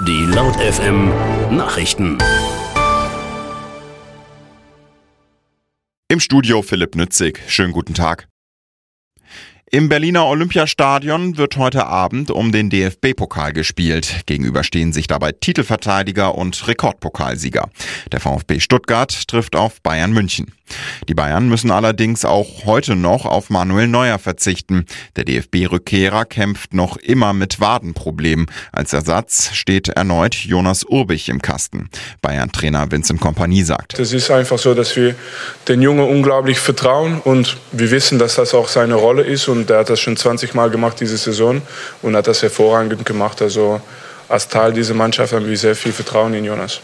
Die Laut FM Nachrichten. Im Studio Philipp Nützig. Schönen guten Tag. Im Berliner Olympiastadion wird heute Abend um den DFB-Pokal gespielt. Gegenüber stehen sich dabei Titelverteidiger und Rekordpokalsieger. Der VfB Stuttgart trifft auf Bayern München. Die Bayern müssen allerdings auch heute noch auf Manuel Neuer verzichten. Der DFB-Rückkehrer kämpft noch immer mit Wadenproblemen. Als Ersatz steht erneut Jonas Urbich im Kasten. Bayern-Trainer Vincent Kompany sagt: Es ist einfach so, dass wir den Jungen unglaublich vertrauen und wir wissen, dass das auch seine Rolle ist. Und er hat das schon 20 Mal gemacht diese Saison und hat das hervorragend gemacht. Also als Teil dieser Mannschaft haben wir sehr viel Vertrauen in Jonas.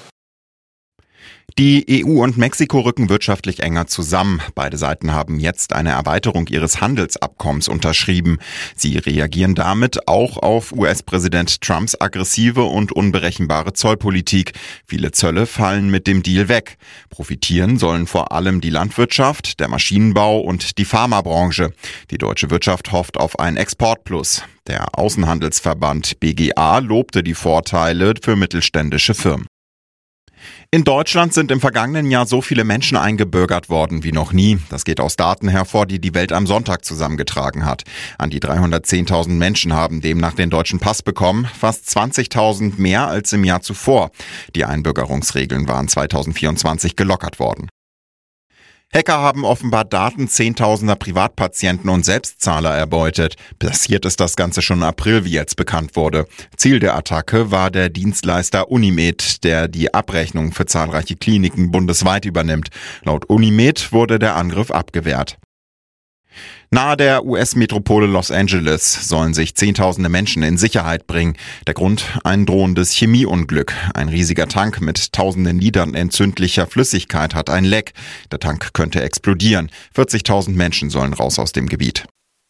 Die EU und Mexiko rücken wirtschaftlich enger zusammen. Beide Seiten haben jetzt eine Erweiterung ihres Handelsabkommens unterschrieben. Sie reagieren damit auch auf US-Präsident Trumps aggressive und unberechenbare Zollpolitik. Viele Zölle fallen mit dem Deal weg. Profitieren sollen vor allem die Landwirtschaft, der Maschinenbau und die Pharmabranche. Die deutsche Wirtschaft hofft auf ein Exportplus. Der Außenhandelsverband BGA lobte die Vorteile für mittelständische Firmen. In Deutschland sind im vergangenen Jahr so viele Menschen eingebürgert worden wie noch nie. Das geht aus Daten hervor, die die Welt am Sonntag zusammengetragen hat. An die 310.000 Menschen haben demnach den deutschen Pass bekommen, fast 20.000 mehr als im Jahr zuvor. Die Einbürgerungsregeln waren 2024 gelockert worden. Hacker haben offenbar Daten zehntausender Privatpatienten und Selbstzahler erbeutet. Passiert ist das Ganze schon im April, wie jetzt bekannt wurde. Ziel der Attacke war der Dienstleister Unimed, der die Abrechnung für zahlreiche Kliniken bundesweit übernimmt. Laut Unimed wurde der Angriff abgewehrt. Nahe der US-Metropole Los Angeles sollen sich Zehntausende Menschen in Sicherheit bringen. Der Grund: ein drohendes Chemieunglück. Ein riesiger Tank mit tausenden Litern entzündlicher Flüssigkeit hat ein Leck. Der Tank könnte explodieren. 40.000 Menschen sollen raus aus dem Gebiet.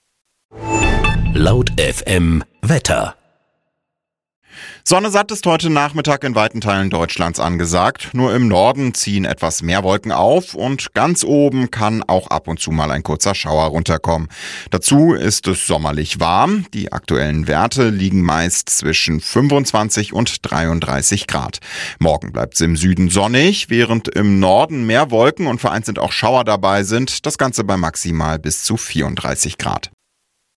Laut FM Wetter. Sonne satt ist heute Nachmittag in weiten Teilen Deutschlands angesagt. Nur im Norden ziehen etwas mehr Wolken auf und ganz oben kann auch ab und zu mal ein kurzer Schauer runterkommen. Dazu ist es sommerlich warm. Die aktuellen Werte liegen meist zwischen 25 und 33 Grad. Morgen bleibt es im Süden sonnig, während im Norden mehr Wolken und vereinzelt auch Schauer dabei sind. Das Ganze bei maximal bis zu 34 Grad.